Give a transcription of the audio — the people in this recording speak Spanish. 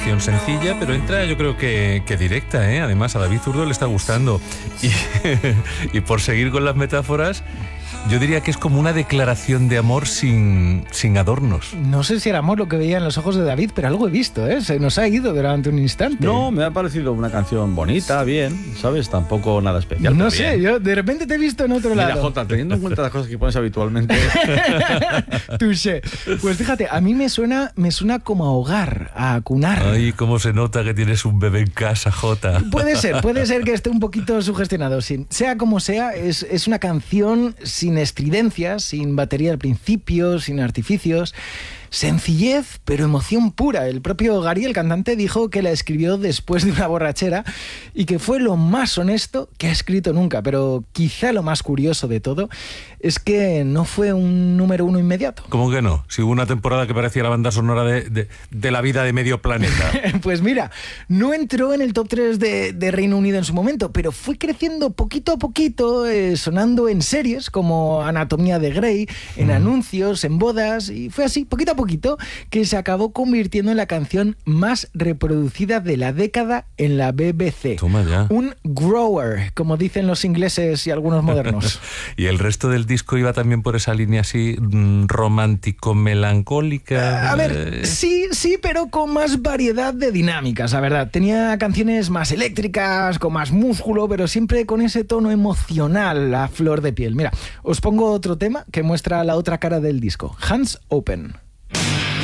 sencilla, pero entra yo creo que directa, ¿eh? Además a David Zurdo le está gustando y por seguir con las metáforas, yo diría que es como una declaración de amor sin adornos. No sé si era amor lo que veía en los ojos de David, pero algo he visto, ¿eh? Se nos ha ido durante un instante. No, me ha parecido una canción bonita, bien, ¿sabes? Tampoco nada especial. No sé, yo de repente te he visto en otro lado. Mira, Jota, teniendo en cuenta las cosas que pones habitualmente... Touché. Pues fíjate, a mí me suena como a hogar, a cunar. Ay, cómo se nota que tienes un bebé en casa, Jota. Puede ser que esté un poquito sugestionado. Sea como sea, es una canción sin estridencias, sin batería al principio, sin artificios. Sencillez, pero emoción pura. El propio Gary, el cantante, dijo que la escribió después de una borrachera y que fue lo más honesto que ha escrito nunca. Pero quizá lo más curioso de todo es que no fue un número uno inmediato. ¿Cómo que no? Si hubo una temporada que parecía la banda sonora de la vida de medio planeta. Pues mira, no entró en el top 3 de Reino Unido en su momento, pero fue creciendo poquito a poquito, sonando en series como Anatomía de Grey, en anuncios, en bodas, y fue así, poquito a poquito, que se acabó convirtiendo en la canción más reproducida de la década en la BBC. Toma ya. Un grower, como dicen los ingleses y algunos modernos. ¿Y el resto del disco iba también por esa línea así romántico-melancólica? A ver, sí, pero con más variedad de dinámicas, la verdad. Tenía canciones más eléctricas, con más músculo, pero siempre con ese tono emocional a flor de piel. Mira, os pongo otro tema que muestra la otra cara del disco. Hands Open.